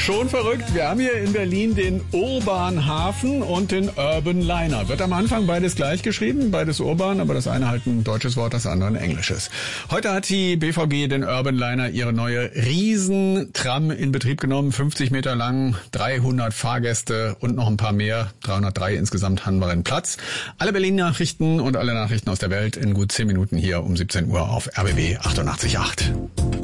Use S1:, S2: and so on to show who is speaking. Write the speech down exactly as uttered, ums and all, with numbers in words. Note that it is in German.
S1: Schon verrückt. Wir haben hier in Berlin den Urban Hafen und den Urban Liner. Wird am Anfang beides gleich geschrieben, beides urban, aber das eine halt ein deutsches Wort, das andere ein englisches. Heute hat die B V G den Urban Liner, ihre neue Riesentram, in Betrieb genommen. fünfzig Meter lang, dreihundert Fahrgäste und noch ein paar mehr. dreihundertdrei insgesamt haben wir einen Platz. Alle Berlin-Nachrichten und alle Nachrichten aus der Welt in gut zehn Minuten hier um siebzehn Uhr auf R B B achtundachtzig Komma acht.